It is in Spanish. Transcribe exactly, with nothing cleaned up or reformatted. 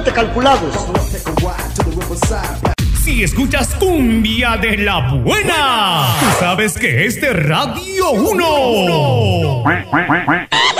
calculados. Si escuchas cumbia de la buena, tú sabes que es de Radio uno.